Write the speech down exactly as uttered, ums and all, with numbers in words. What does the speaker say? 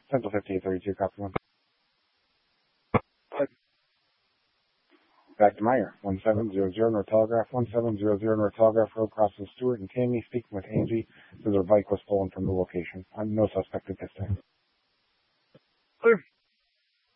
Central fifty-eight thirty-two, copy one. Back to Meyer, one seven zero zero North Telegraph, one seven zero zero North Telegraph Road, crossing Stewart and Tammy, speaking with Angie. So their bike was stolen from the location. I'm no suspect at this time. Clear.